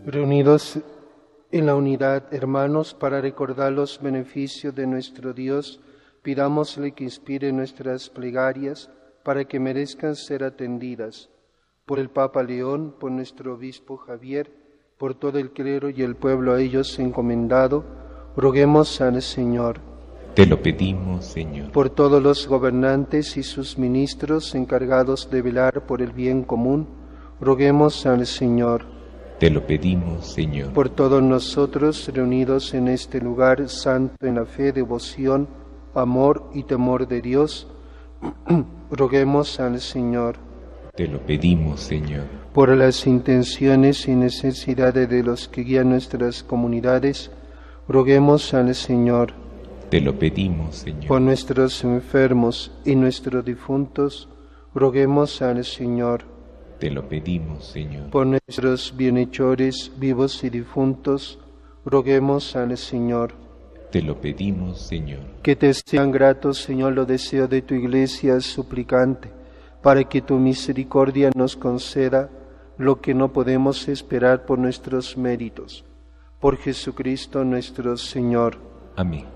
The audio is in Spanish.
Reunidos en la unidad, hermanos, para recordar los beneficios de nuestro Dios, pidámosle que inspire nuestras plegarias para que merezcan ser atendidas. Por el Papa León, por nuestro obispo Javier, por todo el clero y el pueblo a ellos encomendado, roguemos al Señor. Te lo pedimos, Señor. Por todos los gobernantes y sus ministros encargados de velar por el bien común, roguemos al Señor. Te lo pedimos, Señor. Por todos nosotros reunidos en este lugar santo en la fe, devoción, amor y temor de Dios, roguemos al Señor. Te lo pedimos, Señor. Por las intenciones y necesidades de los que guían nuestras comunidades, roguemos al Señor. Te lo pedimos, Señor. Por nuestros enfermos y nuestros difuntos, roguemos al Señor. Te lo pedimos, Señor. Por nuestros bienhechores vivos y difuntos, roguemos al Señor. Te lo pedimos, Señor. Que te sean gratos, Señor, los deseos de tu Iglesia suplicante, para que tu misericordia nos conceda lo que no podemos esperar por nuestros méritos. Por Jesucristo nuestro Señor. Amén.